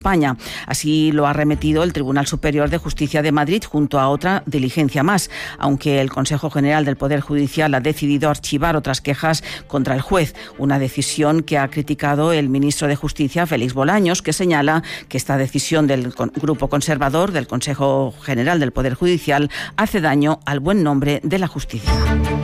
España. Así lo ha remitido el Tribunal Superior de Justicia de Madrid junto a otra diligencia más, aunque el Consejo General del Poder Judicial ha decidido archivar otras quejas contra el juez, una decisión que ha criticado el ministro de Justicia, Félix Bolaños, que señala que esta decisión del grupo conservador del Consejo General del Poder Judicial hace daño al buen nombre de la justicia.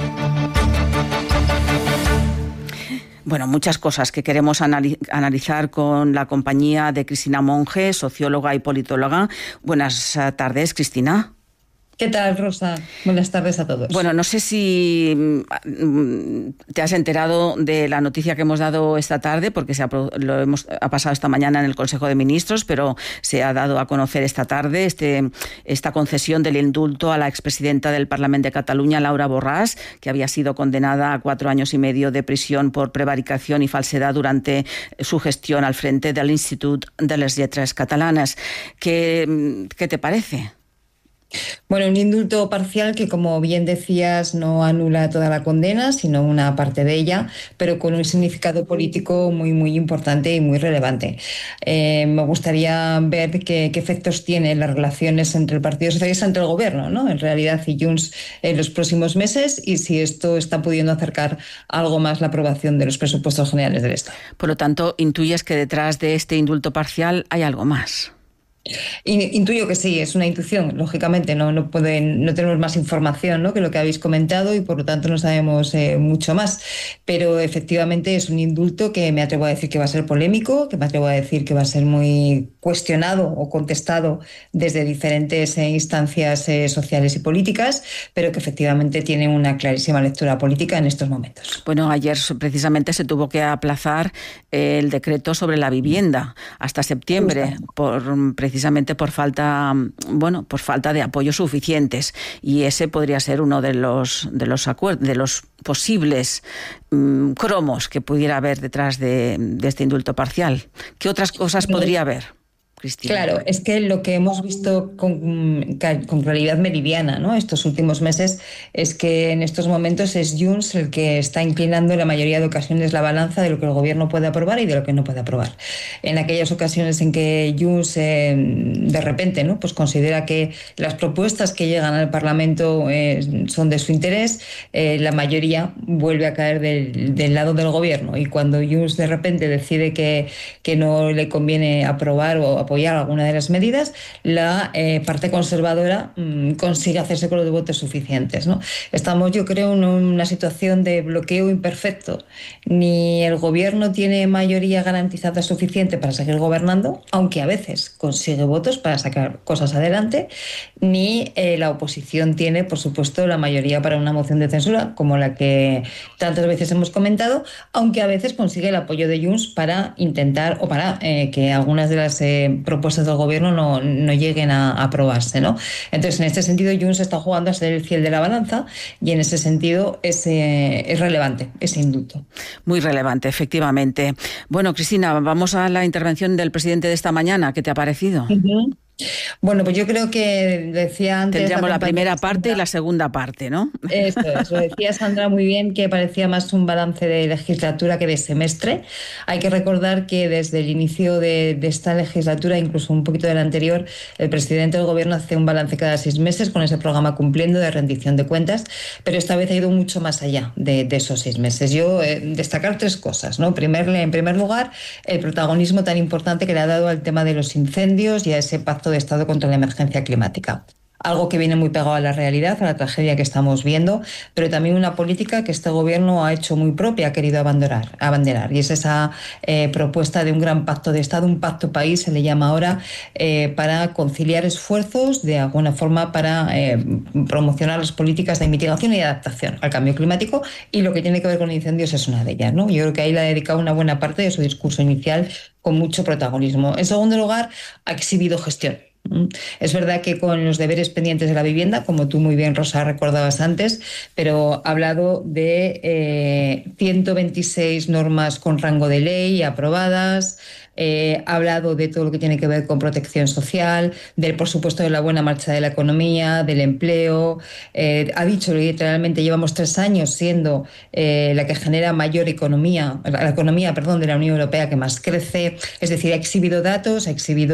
Bueno, muchas cosas que queremos analizar con la compañía de Cristina Monge, socióloga y politóloga. Buenas tardes, Cristina. ¿Qué tal, Rosa? Buenas tardes a todos. Bueno, no sé si te has enterado de la noticia que hemos dado esta tarde, porque ha pasado esta mañana en el Consejo de Ministros, pero se ha dado a conocer esta tarde esta concesión del indulto a la expresidenta del Parlament de Cataluña, Laura Borràs, que había sido condenada a 4 años y medio de prisión por prevaricación y falsedad durante su gestión al frente del Institut de les Lletres Catalanes. ¿Qué te parece? Bueno, un indulto parcial que, como bien decías, no anula toda la condena, sino una parte de ella, pero con un significado político muy, muy importante y muy relevante. Me gustaría ver qué efectos tienen las relaciones entre el Partido Socialista y entre el Gobierno, ¿no? En realidad, y Junts en los próximos meses, y si esto está pudiendo acercar algo más la aprobación de los presupuestos generales del Estado. Por lo tanto, intuyes que detrás de este indulto parcial hay algo más. Intuyo que sí, es una intuición, lógicamente, no tenemos más información, ¿no?, que lo que habéis comentado, y por lo tanto no sabemos mucho más, pero efectivamente es un indulto que me atrevo a decir que va a ser polémico, que me atrevo a decir que va a ser muy cuestionado o contestado desde diferentes instancias sociales y políticas, pero que efectivamente tiene una clarísima lectura política en estos momentos. Bueno, ayer precisamente se tuvo que aplazar el decreto sobre la vivienda hasta septiembre, precisamente por falta de apoyos suficientes, y ese podría ser uno de los posibles cromos que pudiera haber detrás de este indulto parcial. ¿Qué otras cosas podría haber, Cristina? Claro, es que lo que hemos visto con claridad meridiana, ¿no?, estos últimos meses, es que en estos momentos es Junts el que está inclinando en la mayoría de ocasiones la balanza de lo que el Gobierno puede aprobar y de lo que no puede aprobar. En aquellas ocasiones en que Junts de repente, ¿no?, pues considera que las propuestas que llegan al Parlamento son de su interés, la mayoría vuelve a caer del lado del Gobierno, y cuando Junts de repente decide que no le conviene aprobar o apoyar alguna de las medidas, la parte conservadora consigue hacerse con los votos suficientes, ¿no? Estamos, yo creo, en una situación de bloqueo imperfecto. Ni el Gobierno tiene mayoría garantizada suficiente para seguir gobernando, aunque a veces consigue votos para sacar cosas adelante, ni la oposición tiene, por supuesto, la mayoría para una moción de censura, como la que tantas veces hemos comentado, aunque a veces consigue el apoyo de Junts para intentar, o para que algunas de las propuestas del Gobierno no lleguen a aprobarse, ¿no? Entonces, en este sentido, Junts está jugando a ser el fiel de la balanza, y en ese sentido es relevante ese indulto. Muy relevante, efectivamente. Bueno, Cristina, vamos a la intervención del presidente de esta mañana. ¿Qué te ha parecido? Uh-huh. Bueno, pues yo creo que decía antes... Tendríamos la primera parte y la segunda parte, ¿no? Eso es, lo decía Sandra muy bien, que parecía más un balance de legislatura que de semestre. Hay que recordar que desde el inicio de esta legislatura, incluso un poquito de la anterior, el presidente del Gobierno hace un balance cada 6 meses con ese programa Cumpliendo de rendición de cuentas, pero esta vez ha ido mucho más allá de esos 6 meses. Yo destacar 3 cosas, ¿no? En primer lugar, el protagonismo tan importante que le ha dado al tema de los incendios y a ese pacto de Estado contra la emergencia climática. Algo que viene muy pegado a la realidad, a la tragedia que estamos viendo, pero también una política que este Gobierno ha hecho muy propia, ha querido abanderar, y es esa propuesta de un gran pacto de Estado, un pacto país, se le llama ahora, para conciliar esfuerzos de alguna forma para promocionar las políticas de mitigación y adaptación al cambio climático, y lo que tiene que ver con incendios es una de ellas, ¿no? Yo creo que ahí le ha dedicado una buena parte de su discurso inicial con mucho protagonismo. En segundo lugar, ha exhibido gestión. Es verdad que con los deberes pendientes de la vivienda, como tú muy bien, Rosa, recordabas antes, pero ha hablado de 126 normas con rango de ley aprobadas, ha hablado de todo lo que tiene que ver con protección social, por supuesto, de la buena marcha de la economía, del empleo. Ha dicho literalmente, llevamos 3 años siendo la que genera mayor economía, la economía, de la Unión Europea que más crece. Es decir, ha exhibido datos, ha exhibido